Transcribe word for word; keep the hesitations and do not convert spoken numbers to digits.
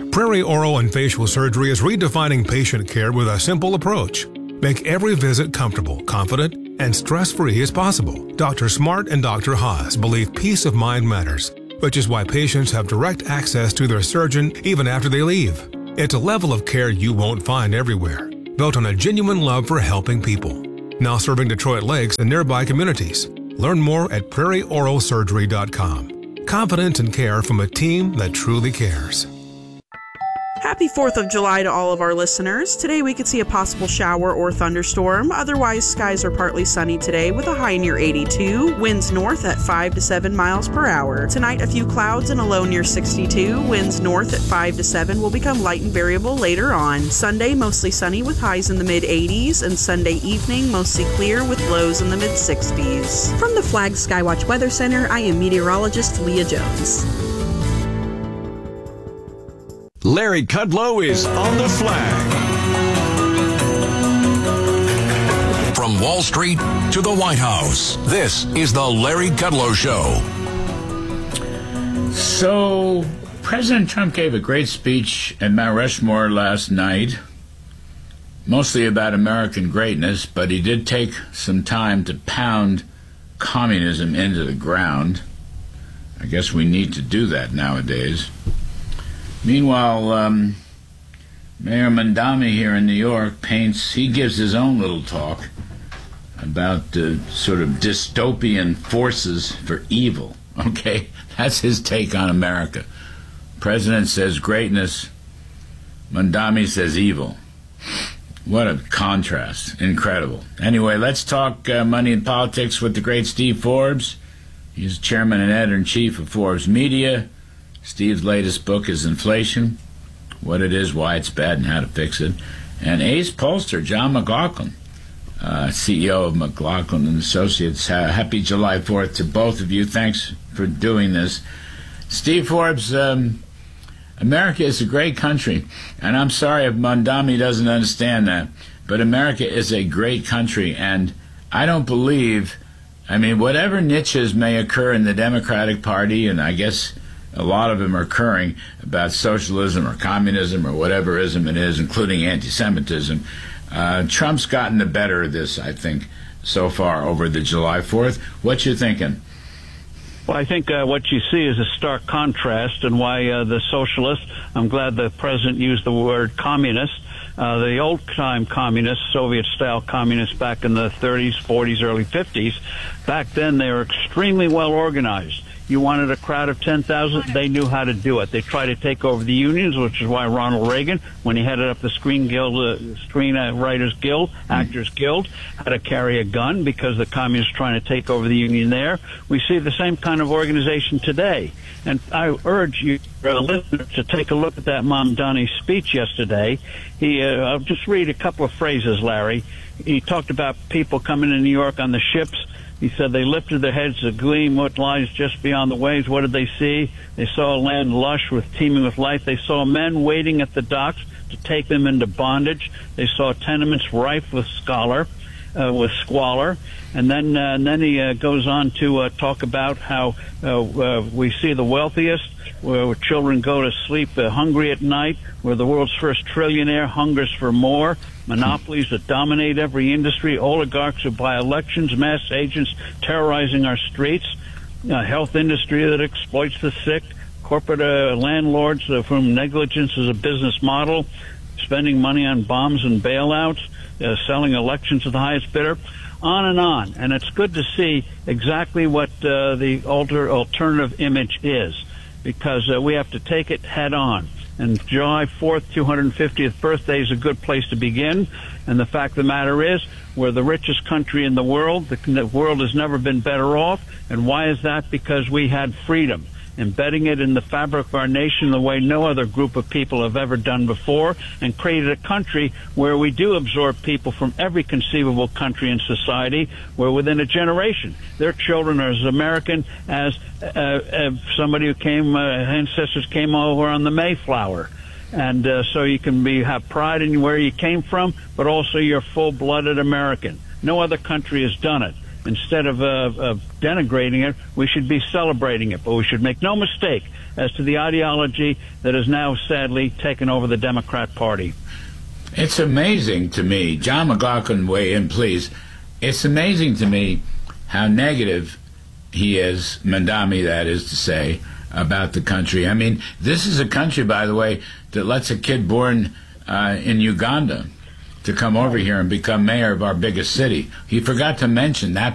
Prairie Oral and Facial Surgery is redefining patient care with a simple approach. Make every visit comfortable, confident, and stress-free as possible. Doctor Smart and Doctor Haas believe peace of mind matters, which is why patients have direct access to their surgeon even after they leave. It's a level of care you won't find everywhere, built on a genuine love for helping people. Now serving Detroit Lakes and nearby communities. Learn more at prairie oral surgery dot com. Confidence and care from a team that truly cares. Happy fourth of July to all of our listeners. Today we could see a possible shower or thunderstorm. Otherwise, skies are partly sunny today with a high near eighty-two. Winds north at five to seven miles per hour. Tonight, a few clouds and a low near sixty-two. Winds north at five to seven will become light and variable later on. Sunday, mostly sunny with highs in the mid eighties. And Sunday evening, mostly clear with lows in the mid sixties. From the Flag Skywatch Weather Center, I am meteorologist Leah Jones. Larry Kudlow is on the Flag. From Wall Street to the White House, this is the Larry Kudlow Show. So, President Trump gave a great speech at Mount Rushmore last night, mostly about American greatness, but he did take some time to pound communism into the ground. I guess we need to do that nowadays. Meanwhile, um, Mayor Mamdani here in New York paints, he gives his own little talk about uh, sort of dystopian forces for evil. Okay, that's his take on America. President says greatness, Mamdani says evil. What a contrast. Incredible. Anyway, let's talk uh, money and politics with the great Steve Forbes. He's chairman and editor-in-chief of Forbes Media. Steve's latest book is Inflation, What It Is, Why It's Bad, and How to Fix It. And ace pollster John McLaughlin, uh, C E O of McLaughlin and Associates. Uh, happy July fourth to both of you. Thanks for doing this. Steve Forbes, um, America is a great country, and I'm sorry if Mamdani doesn't understand that, but America is a great country, and I don't believe, I mean, whatever niches may occur in the Democratic Party, and I guess a lot of them are occurring about socialism or communism or whatever ism it is, including anti-Semitism. Uh, Trump's gotten the better of this, I think, so far over the July fourth. What you thinking? Well, I think uh, what you see is a stark contrast, and why uh, the socialists, I'm glad the president used the word communist, uh, the old-time communists, Soviet-style communists back in the thirties, forties, early fifties, back then they were extremely well organized. You wanted a crowd of ten thousand, they knew how to do it. They tried to take over the unions, which is why Ronald Reagan, when he headed up the Screen Guild, uh, Screen Writers Guild, Actors Guild, had to carry a gun because the communists were trying to take over the union there. We see the same kind of organization today. And I urge you, uh, listeners, to take a look at that Mamdani speech yesterday. He, uh, I'll just read a couple of phrases, Larry. He talked about people coming to New York on the ships. He said they lifted their heads to gleam what lies just beyond the waves. What did they see? They saw a land lush with teeming with life. They saw men waiting at the docks to take them into bondage. They saw tenements rife with scholar, uh, with squalor. And then, uh, and then he uh, goes on to uh, talk about how uh, uh, we see the wealthiest, where children go to sleep uh, hungry at night, where the world's first trillionaire hungers for more, monopolies that dominate every industry, oligarchs who buy elections, mass agents terrorizing our streets, a health industry that exploits the sick, corporate uh, landlords uh, for whom negligence is a business model, spending money on bombs and bailouts, uh, selling elections to the highest bidder, on and on. And it's good to see exactly what uh, the alter, alternative image is, because uh, we have to take it head on. And July fourth, two hundred fiftieth birthday is a good place to begin. And the fact of the matter is, we're the richest country in the world. The, the world has never been better off. And why is that? Because we had freedom, embedding it in the fabric of our nation the way no other group of people have ever done before, and created a country where we do absorb people from every conceivable country and society, where within a generation their children are as American as uh, uh, somebody who came, uh, ancestors came over on the Mayflower. And uh, so you can be have pride in where you came from, but also you're full-blooded American. No other country has done it. Instead of, uh, of denigrating it, we should be celebrating it. But we should make no mistake, as to the ideology that has now sadly taken over the Democrat Party. It's amazing to me. John McLaughlin, weigh in, please. It's amazing to me how negative he is, Mandami, that is to say, about the country. I mean, this is a country, by the way, that lets a kid born uh, in Uganda to come over here and become mayor of our biggest city. He forgot to mention that